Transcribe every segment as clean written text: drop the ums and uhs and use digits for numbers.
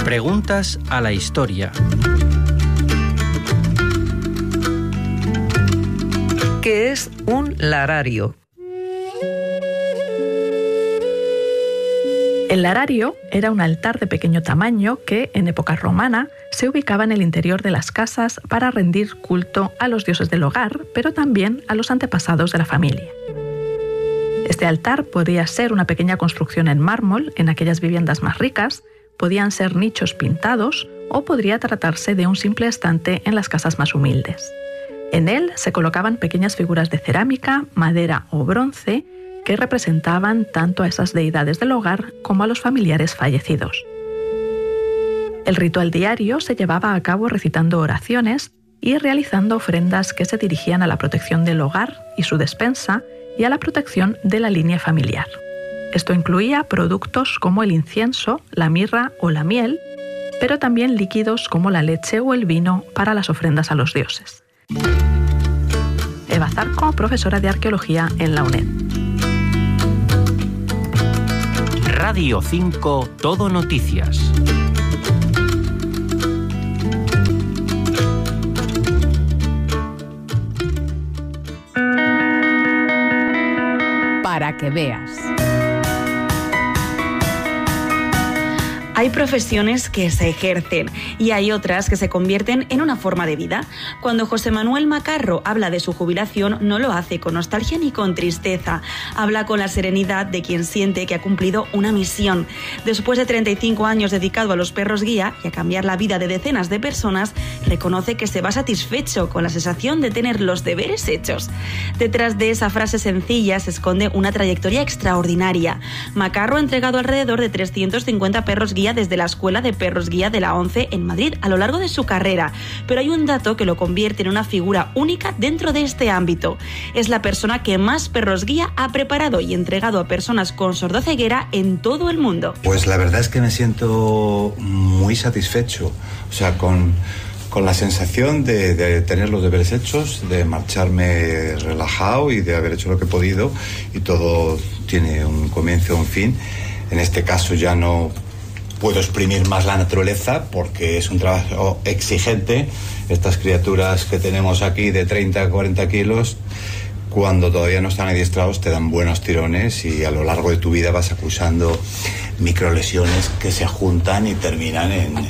Preguntas a la historia. ¿Qué es un larario? El larario era un altar de pequeño tamaño que, en época romana, se ubicaba en el interior de las casas para rendir culto a los dioses del hogar, pero también a los antepasados de la familia. Este altar podía ser una pequeña construcción en mármol en aquellas viviendas más ricas, podían ser nichos pintados o podría tratarse de un simple estante en las casas más humildes. En él se colocaban pequeñas figuras de cerámica, madera o bronce que representaban tanto a esas deidades del hogar como a los familiares fallecidos. El ritual diario se llevaba a cabo recitando oraciones y realizando ofrendas que se dirigían a la protección del hogar y su despensa y a la protección de la línea familiar. Esto incluía productos como el incienso, la mirra o la miel, pero también líquidos como la leche o el vino para las ofrendas a los dioses. Eva Zarco, profesora de Arqueología en la UNED. Radio 5 Todo Noticias. Para que veas. Hay profesiones que se ejercen y hay otras que se convierten en una forma de vida. Cuando José Manuel Macarro habla de su jubilación, no lo hace con nostalgia ni con tristeza. Habla con la serenidad de quien siente que ha cumplido una misión. Después de 35 años dedicado a los perros guía y a cambiar la vida de decenas de personas, reconoce que se va satisfecho con la sensación de tener los deberes hechos. Detrás de esa frase sencilla se esconde una trayectoria extraordinaria. Macarro ha entregado alrededor de 350 perros guía desde la Escuela de Perros Guía de la ONCE en Madrid a lo largo de su carrera, pero hay un dato que lo convierte en una figura única dentro de este ámbito. Es la persona que más perros guía ha preparado y entregado a personas con sordoceguera en todo el mundo. Pues la verdad es que me siento muy satisfecho, o sea, con la sensación de tener los deberes hechos, de marcharme relajado y de haber hecho lo que he podido, y todo tiene un comienzo y un fin. En este caso ya no puedo exprimir más la naturaleza porque es un trabajo exigente. Estas criaturas que tenemos aquí de 30 a 40 kilos, cuando todavía no están adiestrados, te dan buenos tirones y a lo largo de tu vida vas acusando microlesiones que se juntan y terminan en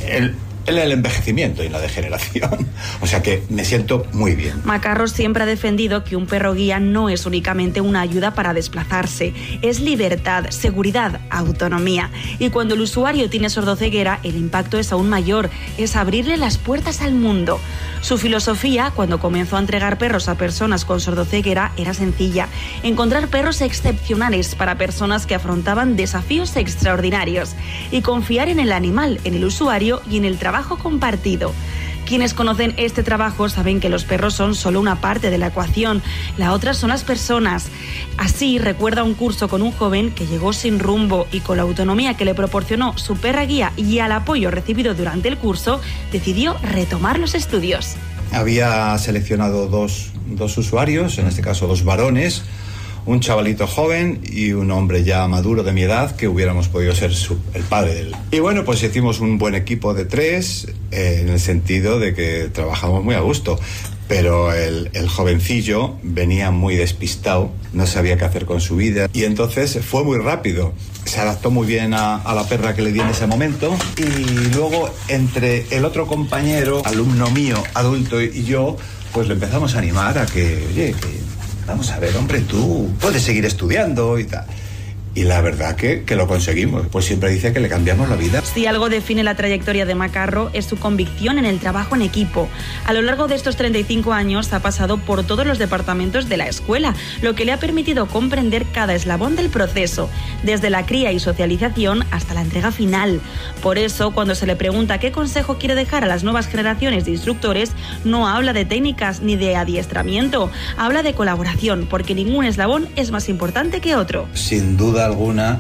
el envejecimiento y en la degeneración. O sea que me siento muy bien. Macarro siempre ha defendido que un perro guía no es únicamente una ayuda para desplazarse, es libertad, seguridad, autonomía. Y cuando el usuario tiene sordoceguera, el impacto es aún mayor, es abrirle las puertas al mundo. Su filosofía, cuando comenzó a entregar perros a personas con sordoceguera, era sencilla: encontrar perros excepcionales para personas que afrontaban desafíos extraordinarios y confiar en el animal, en el usuario y en el trabajo compartido. Quienes conocen este trabajo saben que los perros son solo una parte de la ecuación, la otra son las personas. Así recuerda un curso con un joven que llegó sin rumbo y con la autonomía que le proporcionó su perra guía y al apoyo recibido durante el curso, decidió retomar los estudios. Había seleccionado dos usuarios, en este caso dos varones, un chavalito joven y un hombre ya maduro de mi edad, que hubiéramos podido ser el padre de él. Y bueno, pues hicimos un buen equipo de tres, en el sentido de que trabajamos muy a gusto. Pero el jovencillo venía muy despistado, no sabía qué hacer con su vida, y entonces fue muy rápido. Se adaptó muy bien a la perra que le di en ese momento, y luego entre el otro compañero, alumno mío, adulto, y yo, pues le empezamos a animar a que, oye, vamos a ver, hombre, tú puedes seguir estudiando y tal. Y la verdad que lo conseguimos. Pues siempre dice que le cambiamos la vida. Si algo define la trayectoria de Macarro es su convicción en el trabajo en equipo. A lo largo de estos 35 años ha pasado por todos los departamentos de la escuela, lo que le ha permitido comprender cada eslabón del proceso, desde la cría y socialización hasta la entrega final. Por eso, cuando se le pregunta qué consejo quiere dejar a las nuevas generaciones de instructores, no habla de técnicas ni de adiestramiento, habla de colaboración, porque ningún eslabón es más importante que otro. Sin duda alguna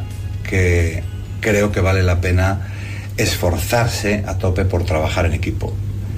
que creo que vale la pena esforzarse a tope por trabajar en equipo.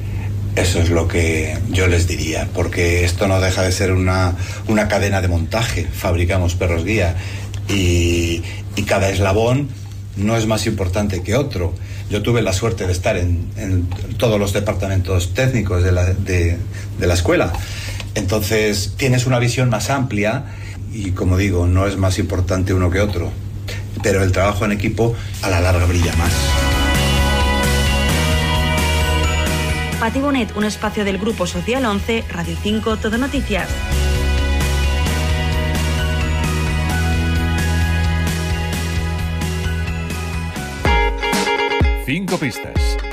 Eso es lo que yo les diría, porque esto no deja de ser una cadena de montaje. Fabricamos perros guía y cada eslabón no es más importante que otro. Yo tuve la suerte de estar en todos los departamentos técnicos de la escuela. Entonces tienes una visión más amplia y, como digo, no es más importante uno que otro. Pero el trabajo en equipo a la larga brilla más. Pati Bonet, un espacio del Grupo Social 11, Radio 5, Todo Noticias. Cinco pistas.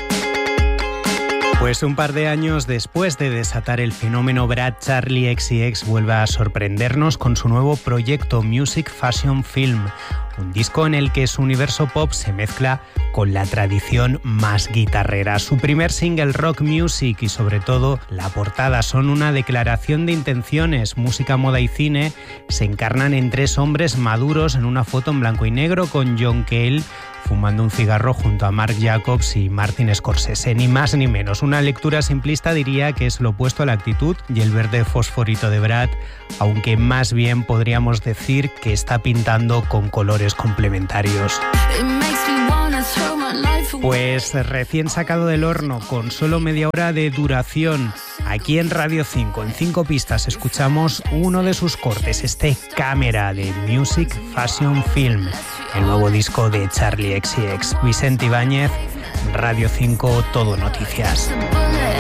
Pues un par de años después de desatar el fenómeno Brad, Charli XCX vuelve a sorprendernos con su nuevo proyecto Music Fashion Film, un disco en el que su universo pop se mezcla con la tradición más guitarrera. Su primer single, Rock Music, y sobre todo la portada son una declaración de intenciones. Música, moda y cine se encarnan en tres hombres maduros en una foto en blanco y negro con John Cale fumando un cigarro junto a Marc Jacobs y Martin Scorsese, ni más ni menos. Una lectura simplista diría que es lo opuesto a la actitud y el verde fosforito de Brad, aunque más bien podríamos decir que está pintando con colores complementarios. Pues recién sacado del horno, con solo media hora de duración, aquí en Radio 5, en 5 pistas, escuchamos uno de sus cortes, este Cámara de Music Fashion Film, el nuevo disco de Charli XCX. Vicente Ibáñez, Radio 5, Todo Noticias.